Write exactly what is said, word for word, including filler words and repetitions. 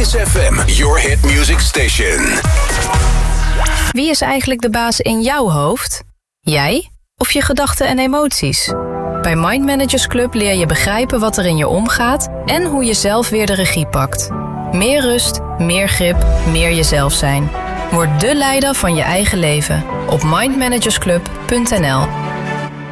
Kiss F M, your hit music station. Wie is eigenlijk de baas in jouw hoofd? Jij of je gedachten en emoties? Bij Mind Managers Club leer je begrijpen wat er in je omgaat en hoe je zelf weer de regie pakt. Meer rust, meer grip, meer jezelf zijn. Word dé leider van je eigen leven op mind managersclub punt n l.